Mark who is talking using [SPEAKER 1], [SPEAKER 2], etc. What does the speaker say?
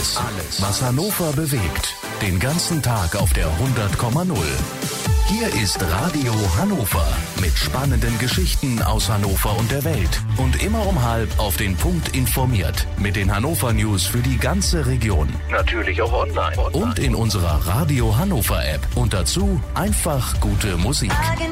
[SPEAKER 1] Alles, was Hannover bewegt. Den ganzen Tag auf der 100,0. Hier ist Radio Hannover mit spannenden Geschichten aus Hannover und der Welt. Und immer um 12:30 auf den Punkt informiert. Mit den Hannover News für die ganze Region. Natürlich auch online. Und in unserer Radio Hannover App. Und dazu einfach gute Musik.